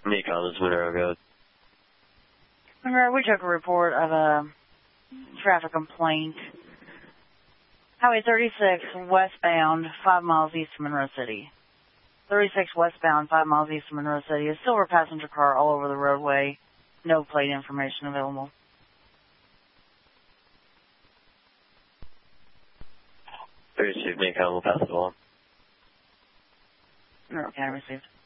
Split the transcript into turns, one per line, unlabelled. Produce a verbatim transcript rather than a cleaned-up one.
Nikon, this is Monroe. Go ahead.
Monroe, we took a report of a traffic complaint. Highway thirty-six westbound, five miles east of Monroe City. thirty-six westbound, five miles east of Monroe City. A silver passenger car all over the roadway. No plate information available.
thirty-six Nikon, we'll pass it along.
Monroe County received.